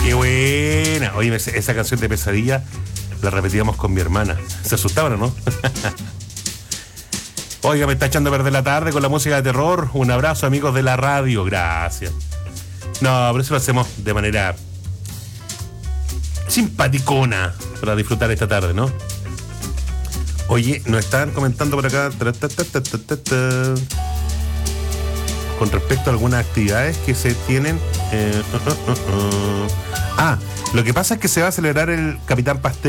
Qué buena. Oye, esa canción de Pesadilla la repetíamos con mi hermana. ¿Se asustaban o no? Oiga, me está echando a perder la tarde con la música de terror. Un abrazo, amigos de la radio. Gracias. No, pero eso lo hacemos de manera simpaticona para disfrutar esta tarde, ¿no? Oye, nos están comentando por acá con respecto a algunas actividades que se tienen. Lo que pasa es que se va a celebrar el Capitán Pastel.